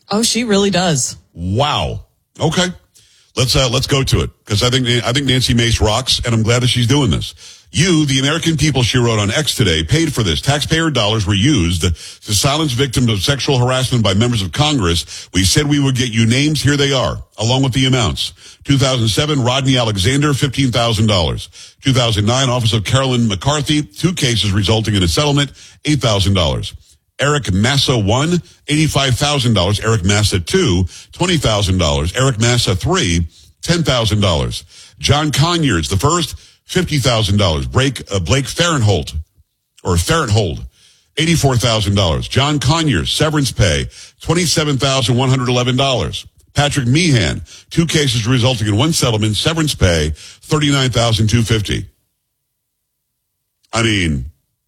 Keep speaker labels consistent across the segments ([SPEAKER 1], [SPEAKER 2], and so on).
[SPEAKER 1] Oh, she really does.
[SPEAKER 2] Wow. Okay. Let's go to it, because I think Nancy Mace rocks, and I'm glad that she's doing this. You, the American people, she wrote on X today, paid for this. Taxpayer dollars were used to silence victims of sexual harassment by members of Congress. We said we would get you names. Here they are, along with the amounts. 2007, Rodney Alexander, $15,000. 2009, Office of Carolyn McCarthy, 2 cases resulting in a settlement, $8,000. Eric Massa 1, $85,000. Eric Massa 2, $20,000. Eric Massa 3, $10,000. John Conyers, the first, $50,000. Blake Farenthold, $84,000. John Conyers, severance pay, $27,111. Patrick Meehan, 2 cases resulting in 1 settlement, severance pay, $39,250. I mean,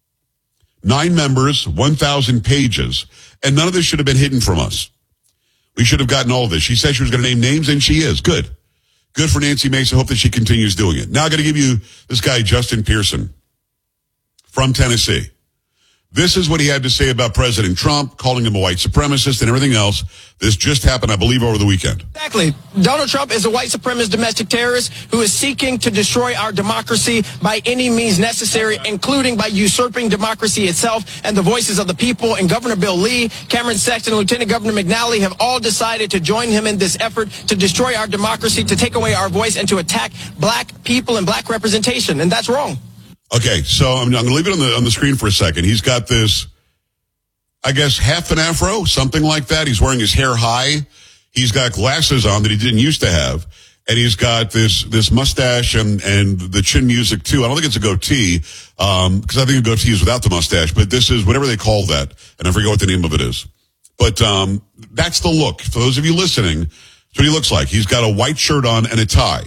[SPEAKER 2] 9 members, 1,000 pages, and none of this should have been hidden from us. We should have gotten all of this. She said she was going to name names, and she is. Good. Good for Nancy Mace. I hope that she continues doing it. Now I got to give you this guy, Justin Pearson, from Tennessee. This is what he had to say about President Trump, calling him a white supremacist and everything else. This just happened, I believe, over the weekend.
[SPEAKER 3] Exactly. Donald Trump is a white supremacist domestic terrorist who is seeking to destroy our democracy by any means necessary, including by usurping democracy itself. And the voices of the people and Governor Bill Lee, Cameron Sexton, and Lieutenant Governor McNally have all decided to join him in this effort to destroy our democracy, to take away our voice, and to attack black people and black representation. And that's wrong.
[SPEAKER 2] Okay, so I'm going to leave it on the screen for a second. He's got this, I guess, half an afro, something like that. He's wearing his hair high. He's got glasses on that he didn't used to have. And he's got this mustache and the chin music, too. I don't think it's a goatee, because I think a goatee is without the mustache. But this is whatever they call that, and I forget what the name of it is. But that's the look. For those of you listening, that's what he looks like. He's got a white shirt on and a tie.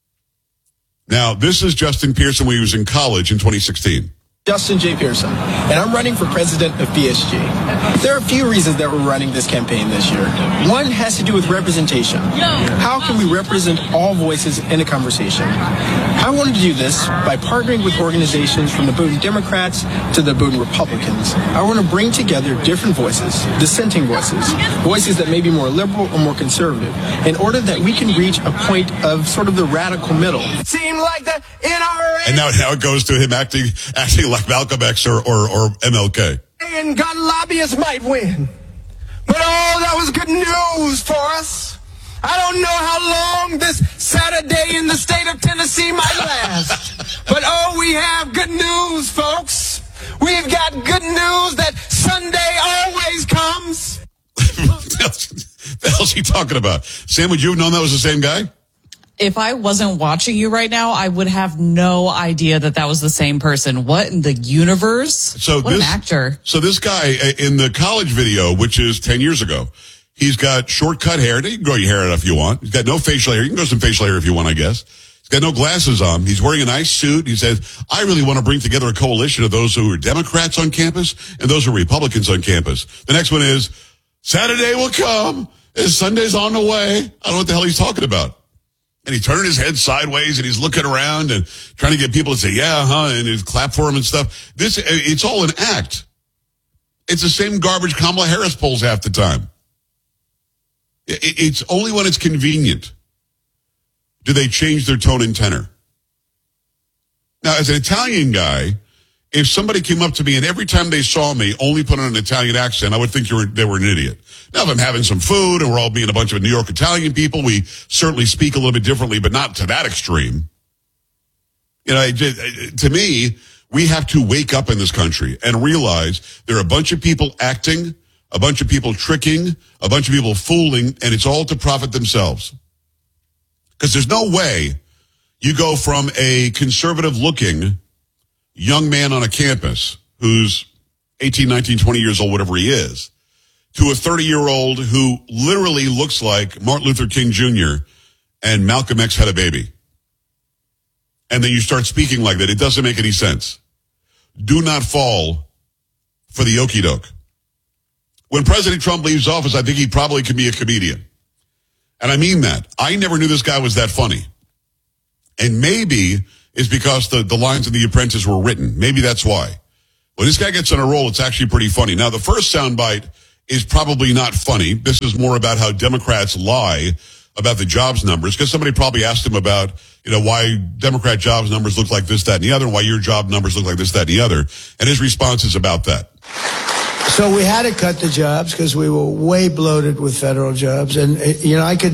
[SPEAKER 2] Now, this is Justin Pearson when he was in college in 2016.
[SPEAKER 3] Justin J. Pearson, and I'm running for president of PSG. There are a few reasons that we're running this campaign this year. One has to do with representation. How can we represent all voices in a conversation? I wanted to do this by partnering with organizations from the Bowdoin Democrats to the Bowdoin Republicans. I want to bring together different voices, dissenting voices, voices that may be more liberal or more conservative, in order that we can reach a point of sort of the radical middle. Seem like the NRA.
[SPEAKER 2] And now it goes to him acting like Malcolm X or MLK.
[SPEAKER 3] And gun lobbyists might win. But that was good news for us. I don't know how long this Saturday in the state of Tennessee might last. But we have good news, folks. We've got good news that Sunday always comes.
[SPEAKER 2] The hell's he talking about? Sam, would you have known that was the same guy?
[SPEAKER 1] If I wasn't watching you right now, I would have no idea that was the same person. What in the universe? What an actor.
[SPEAKER 2] So this guy in the college video, which is 10 years ago, he's got short cut hair. You can grow your hair out if you want. He's got no facial hair. You can grow some facial hair if you want, I guess. He's got no glasses on. He's wearing a nice suit. He says, I really want to bring together a coalition of those who are Democrats on campus and those who are Republicans on campus. The next one is, Saturday will come. Sunday's on the way. I don't know what the hell he's talking about. And he's turning his head sideways and he's looking around and trying to get people to say, yeah, and he's clap for him and stuff. It's all an act. It's the same garbage Kamala Harris pulls half the time. It's only when it's convenient do they change their tone and tenor. Now, as an Italian guy, if somebody came up to me and every time they saw me only put on an Italian accent, I would think they were an idiot. Now, if I'm having some food and we're all being a bunch of New York Italian people, we certainly speak a little bit differently, but not to that extreme. You know, to me, we have to wake up in this country and realize there are a bunch of people acting, a bunch of people tricking, a bunch of people fooling, and it's all to profit themselves. Because there's no way you go from a conservative-looking young man on a campus who's 18, 19, 20 years old, whatever he is, to a 30-year-old who literally looks like Martin Luther King Jr. and Malcolm X had a baby. And then you start speaking like that. It doesn't make any sense. Do not fall for the okie doke. When President Trump leaves office, I think he probably could be a comedian. And I mean that. I never knew this guy was that funny. And maybe it's because the lines in The Apprentice were written. Maybe that's why. When this guy gets on a roll, it's actually pretty funny. Now, the first soundbite is probably not funny. This is more about how Democrats lie about the jobs numbers, because somebody probably asked him about, why Democrat jobs numbers look like this, that, and the other, and why your job numbers look like this, that, and the other. And his response is about that.
[SPEAKER 4] So we had to cut the jobs because we were way bloated with federal jobs. And, I could,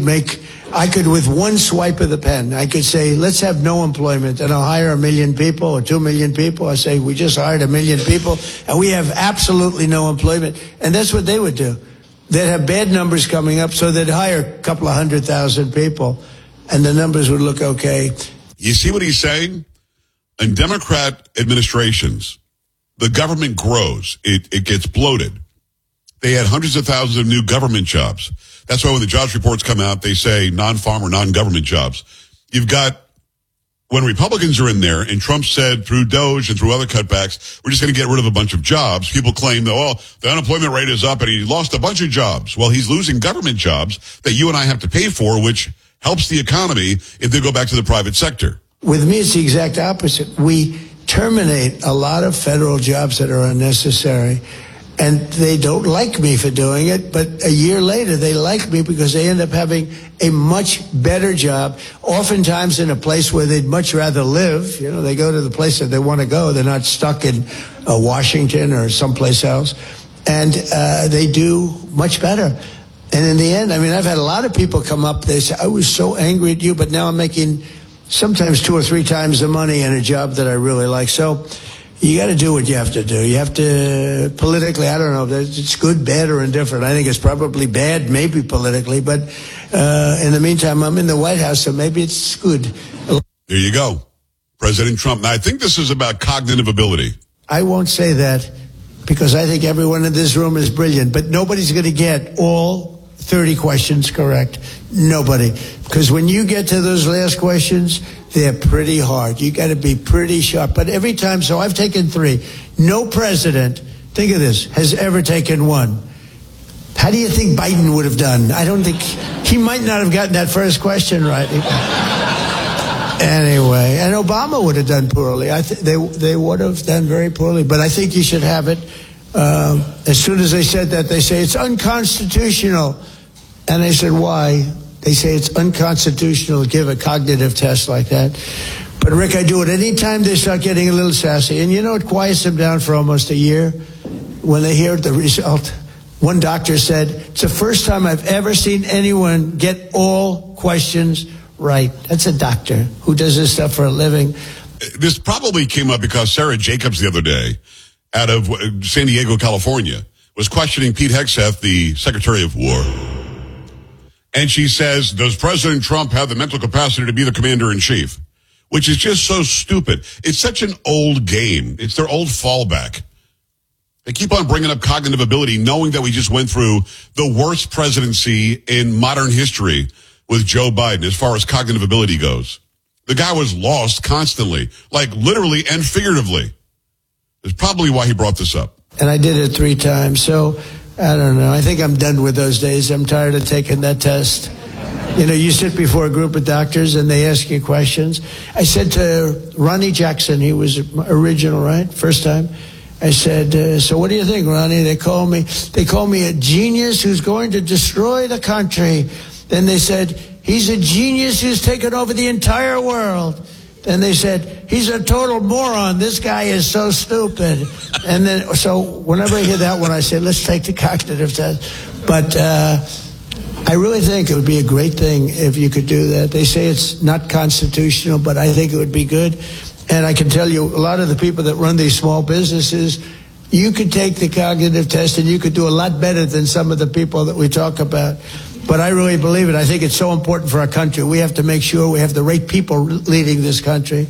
[SPEAKER 4] with one swipe of the pen, I could say, let's have no employment, and I'll hire 1 million people or 2 million people. I say, we just hired 1 million people, and we have absolutely no employment. And that's what they would do. They'd have bad numbers coming up, so they'd hire a couple of 100,000 people, and the numbers would look okay.
[SPEAKER 2] You see what he's saying? In Democrat administrations, the government grows. It gets bloated. They had hundreds of thousands of new government jobs. That's why when the jobs reports come out, they say non-farm or non-government jobs. You've got, when Republicans are in there, and Trump said through DOGE and through other cutbacks, we're just going to get rid of a bunch of jobs. People claim that, the unemployment rate is up and he lost a bunch of jobs. Well, he's losing government jobs that you and I have to pay for, which helps the economy if they go back to the private sector.
[SPEAKER 4] With me, it's the exact opposite. We terminate a lot of federal jobs that are unnecessary, and they don't like me for doing it, but a year later they like me because they end up having a much better job, oftentimes in a place where they'd much rather live. They go to the place that they want to go. They're not stuck in Washington or someplace else, and they do much better. And in the end, I've had a lot of people come up, they say, I was so angry at you, but now I'm making sometimes 2 or 3 times the money in a job that I really like. So you got to do what you have to do. You have to, politically, I don't know if it's good, bad, or indifferent. I think it's probably bad, maybe politically, but in the meantime, I'm in the White House, so maybe it's good.
[SPEAKER 2] There you go. President Trump. Now, I think this is about cognitive ability.
[SPEAKER 4] I won't say that because I think everyone in this room is brilliant, but nobody's going to get all 30 questions correct. Nobody. Because when you get to those last questions, they're pretty hard. You got to be pretty sharp. But every time, so I've taken 3. No president, think of this, has ever taken 1. How do you think Biden would have done? I don't think, he might not have gotten that first question right. Anyway, and Obama would have done poorly. They would have done very poorly. But I think you should have it. As soon as they said that, they say it's unconstitutional. And I said, why? They say it's unconstitutional to give a cognitive test like that. But Rick, I do it anytime they start getting a little sassy. And it quiets them down for almost a year when they hear the result. One doctor said, it's the first time I've ever seen anyone get all questions right. That's a doctor who does this stuff for a living.
[SPEAKER 2] This probably came up because Sarah Jacobs the other day, out of San Diego, California, was questioning Pete Hegseth, the Secretary of War. And she says, does President Trump have the mental capacity to be the commander-in-chief? Which is just so stupid. It's such an old game. It's their old fallback. They keep on bringing up cognitive ability, knowing that we just went through the worst presidency in modern history with Joe Biden as far as cognitive ability goes. The guy was lost constantly, like literally and figuratively. That's probably why he brought this up.
[SPEAKER 4] And I did it 3 times, so I don't know. I think I'm done with those days. I'm tired of taking that test. You sit before a group of doctors and they ask you questions. I said to Ronnie Jackson, he was original, right? First time. I said, so what do you think, Ronnie? They call me a genius who's going to destroy the country. Then they said, he's a genius who's taken over the entire world. Then they said, he's a total moron. This guy is so stupid. And then, so whenever I hear that one, I say, let's take the cognitive test. But I really think it would be a great thing if you could do that. They say it's not constitutional, but I think it would be good. And I can tell you, a lot of the people that run these small businesses, you could take the cognitive test and you could do a lot better than some of the people that we talk about. But I really believe it. I think it's so important for our country. We have to make sure we have the right people leading this country.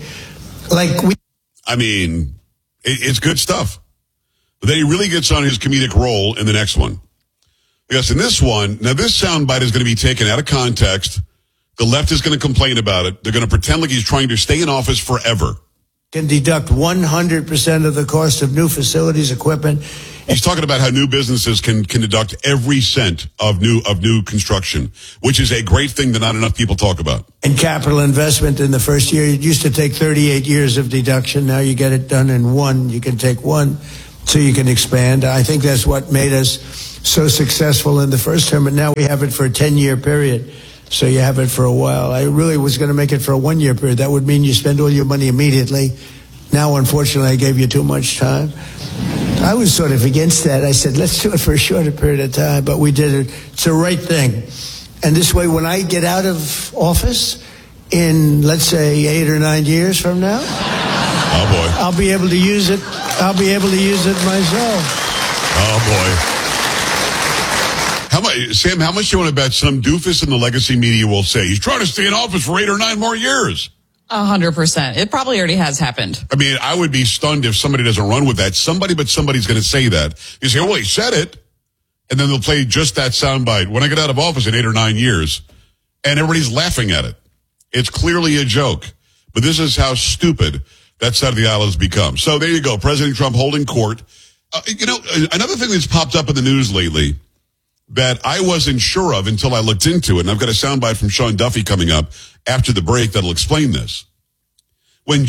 [SPEAKER 2] It's good stuff. But then he really gets on his comedic role in the next one. Because in this one, now this soundbite is going to be taken out of context. The left is going to complain about it. They're going to pretend like he's trying to stay in office forever.
[SPEAKER 4] Can deduct 100% of the cost of new facilities, equipment.
[SPEAKER 2] He's talking about how new businesses can deduct every cent of new construction, which is a great thing that not enough people talk about.
[SPEAKER 4] And capital investment in the first year, it used to take 38 years of deduction. Now you get it done in 1. You can take 1 so you can expand. I think that's what made us so successful in the first term, and now we have it for a 10-year period. So you have it for a while. I really was going to make it for a 1-year period. That would mean you spend all your money immediately. Now, unfortunately, I gave you too much time. I was sort of against that. I said, let's do it for a shorter period of time, but we did it. It's the right thing. And this way, when I get out of office in, let's say, 8 or 9 years from now,
[SPEAKER 2] oh boy,
[SPEAKER 4] I'll be able to use it. I'll be able to use it myself.
[SPEAKER 2] Oh boy. Sam, how much do you want to bet some doofus in the legacy media will say he's trying to stay in office for 8 or 9 more years?
[SPEAKER 1] 100%. It probably already has happened.
[SPEAKER 2] I mean, I would be stunned if somebody doesn't run with that. Somebody's going to say that. You say, well, he said it. And then they'll play just that soundbite. When I get out of office in 8 or 9 years, and everybody's laughing at it. It's clearly a joke. But this is how stupid that side of the aisle has become. So there you go. President Trump holding court. Another thing that's popped up in the news lately that I wasn't sure of until I looked into it, and I've got a soundbite from Sean Duffy coming up after the break that'll explain this. When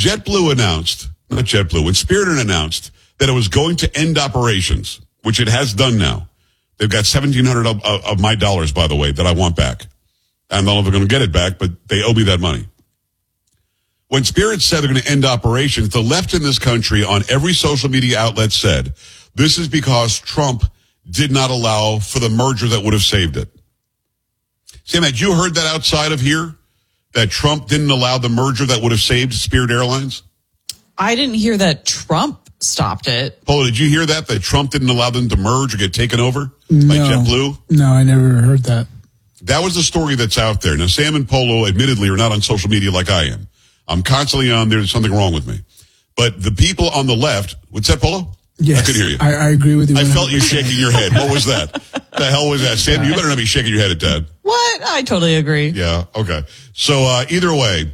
[SPEAKER 2] when Spirit announced that it was going to end operations, which it has done now, they've got $1,700 of my dollars, by the way, that I want back. I don't know if they're going to get it back, but they owe me that money. When Spirit said they're going to end operations, the left in this country on every social media outlet said, this is because Trump did not allow for the merger that would have saved it. Sam, had you heard that outside of here? That Trump didn't allow the merger that would have saved Spirit Airlines?
[SPEAKER 1] I didn't hear that Trump stopped it.
[SPEAKER 2] Polo, did you hear that Trump didn't allow them to merge or get taken over by JetBlue?
[SPEAKER 5] No, I never heard that.
[SPEAKER 2] That was the story that's out there. Now, Sam and Polo, admittedly, are not on social media like I am. I'm constantly on there. There's something wrong with me. But the people on the left, what's that, Polo?
[SPEAKER 5] Yes,
[SPEAKER 2] I could hear you.
[SPEAKER 5] I agree with you.
[SPEAKER 2] I felt you shaking your head. What was that? The hell was that? Sam, you better not be shaking your head at that.
[SPEAKER 1] What? I totally agree.
[SPEAKER 2] Yeah, okay. So either way,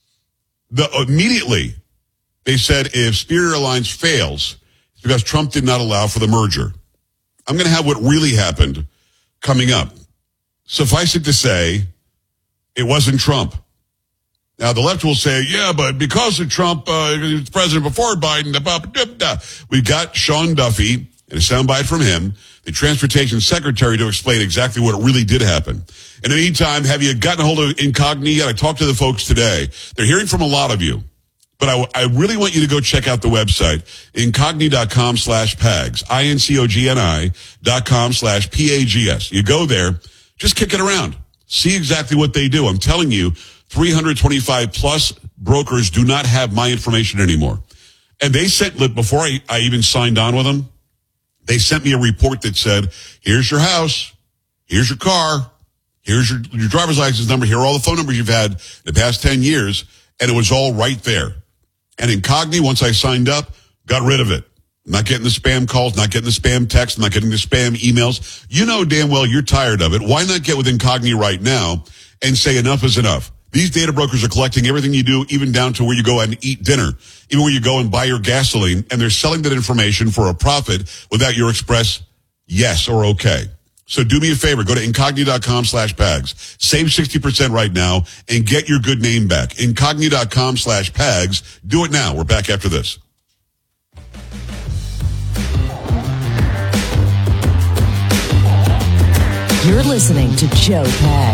[SPEAKER 2] immediately they said if Spirit Airlines fails, it's because Trump did not allow for the merger. I'm going to have what really happened coming up. Suffice it to say, it wasn't Trump. Now, the left will say, yeah, but because of Trump, he was president before Biden, we got Sean Duffy, and a soundbite from him, the transportation secretary, to explain exactly what really did happen. In the meantime, have you gotten a hold of Incogni yet? I talked to the folks today. They're hearing from a lot of you, but I really want you to go check out the website, incogni.com/PAGS, INCOGNI.com/PAGS. You go there, just kick it around. See exactly what they do. I'm telling you, 325 plus brokers do not have my information anymore. And they sent, before I even signed on with them, they sent me a report that said, here's your house, here's your car, here's your driver's license number, here are all the phone numbers you've had in the past 10 years, and it was all right there. And Incogni, once I signed up, got rid of it. I'm not getting the spam calls, not getting the spam texts, not getting the spam emails. You know damn well you're tired of it. Why not get with Incogni right now and say enough is enough? These data brokers are collecting everything you do, even down to where you go and eat dinner, even where you go and buy your gasoline, and they're selling that information for a profit without your express yes or okay. So do me a favor, go to incogni.com/PAGS. Save 60% right now and get your good name back. Incogni.com/PAGS. Do it now. We're back after this.
[SPEAKER 6] You're listening to Joe Pags.